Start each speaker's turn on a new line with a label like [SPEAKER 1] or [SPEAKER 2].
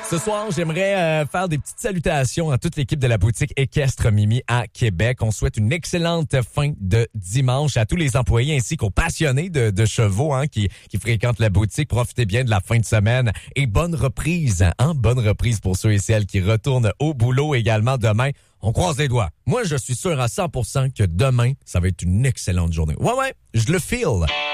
[SPEAKER 1] Ce soir, j'aimerais faire des petites salutations à toute l'équipe de la boutique Équestre Mimi à Québec. On souhaite une excellente fin de dimanche à tous les employés ainsi qu'aux passionnés de chevaux qui fréquentent la boutique. Profitez bien de la fin de semaine et bonne reprise. Bonne reprise pour ceux et celles qui retournent au boulot également demain. On croise les doigts. Moi, je suis sûr à 100% que demain, ça va être une excellente journée. Ouais, je le feel.